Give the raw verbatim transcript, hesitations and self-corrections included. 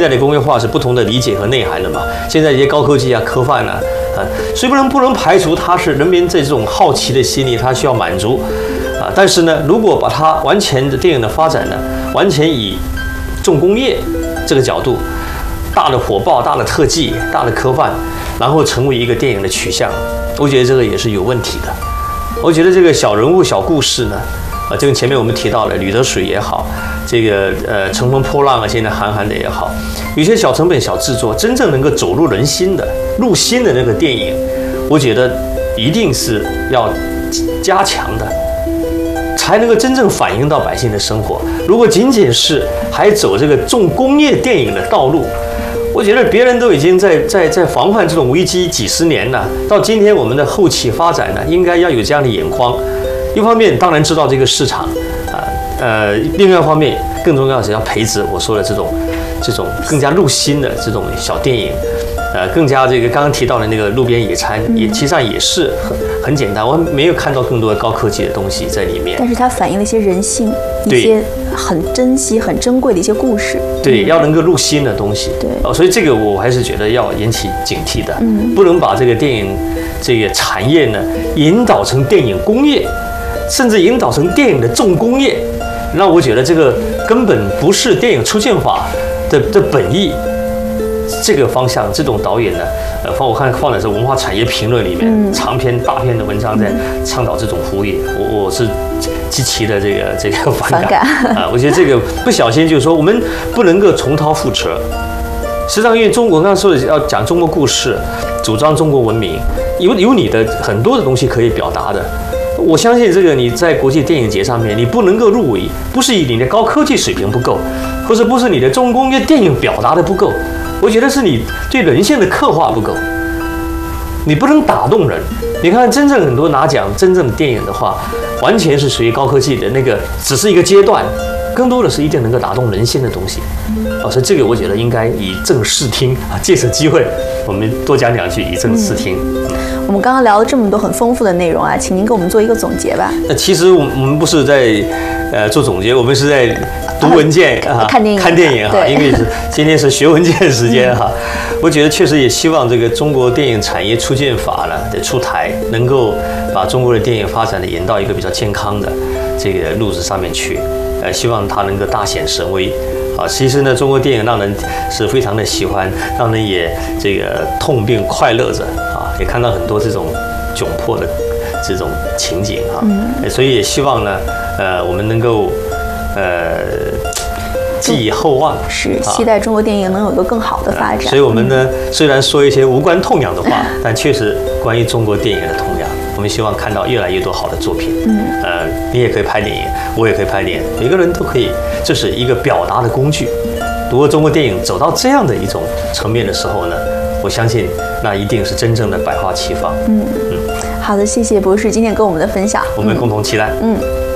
在的工业化是不同的理解和内涵的嘛。现在一些高科技啊、科幻啊，啊，所以不能不能排除它是人民这种好奇的心理，它需要满足啊。但是呢，如果把它完全的电影的发展呢，完全以重工业这个角度，大的火爆、大的特技、大的科幻，然后成为一个电影的取向，我觉得这个也是有问题的。我觉得这个小人物、小故事呢，啊，这个前面我们提到了吕得水也好，这个呃乘风破浪啊，现在韩寒的也好，有些小成本、小制作，真正能够走入人心的、入心的那个电影，我觉得一定是要加强的，才能够真正反映到百姓的生活。如果仅仅是还走这个重工业电影的道路，我觉得别人都已经在在在防范这种危机几十年了，到今天我们的后期发展呢，应该要有这样的眼光。一方面当然知道这个市场，啊呃，另外一方面更重要的是要培植我说的这种这种更加入心的这种小电影，呃，更加这个刚刚提到的那个路边野餐，也其实上也是很很简单，我没有看到更多的高科技的东西在里面， 但是它反映了一些人性，一些很珍惜、很珍贵的一些故事。 对，要能够入心的东西。 对， 哦，所以这个我还是觉得要引起警惕的， 嗯， 不能把这个电影这个产业呢引导成电影工业，甚至引导成电影的重工业。那我觉得这个根本不是电影出现法的的本意。这个方向，这种导演呢，呃，放我看放的是《文化产业评论》里面、嗯、长篇大篇的文章在倡导这种服务业，我我是极其的这个这个反感啊！我觉得这个不小心就是说，我们不能够重蹈覆辙。实际上，因为中国刚刚说的要讲中国故事，主张中国文明，有有你的很多的东西可以表达的。我相信这个你在国际电影节上面，你不能够入围，不是以你的高科技水平不够，或者不是你的重工业电影表达的不够。我觉得是你对人性的刻画不够，你不能打动人。你看，真正很多拿奖真正的电影的话，完全是属于高科技的那个，只是一个阶段，更多的是一定能够打动人心的东西。啊，所以这个我觉得应该以正视听啊，借此机会，我们多讲两句以正视听。嗯嗯、 我们刚刚聊了这么多很丰富的内容啊，请您给我们做一个总结吧。 那其实我们不是在呃做总结，我们是在读文件啊， 看电影， 看电影哈，因为是今天是学文件时间哈。我觉得确实也希望这个中国电影产业促进法呢的出台，能够把中国的电影发展的引到一个比较健康的这个路子上面去。呃，希望它能够大显神威。啊，其实呢，中国电影让人是非常的喜欢，让人也这个痛并快乐着啊，也看到很多这种窘迫的这种情景啊。嗯。所以也希望呢，呃，我们能够呃。寄以厚望， 是期待中国电影能有一个更好的发展。 所以我们呢，虽然说一些无关痛痒的话，但确实关于中国电影的痛痒，我们希望看到越来越多好的作品。嗯，呃，你也可以拍电影，我也可以拍电影，每个人都可以，这是一个表达的工具。如果中国电影走到这样的一种层面的时候呢，我相信那一定是真正的百花齐放。嗯嗯， 好的，谢谢博士今天跟我们的分享， 我们共同期待。嗯。嗯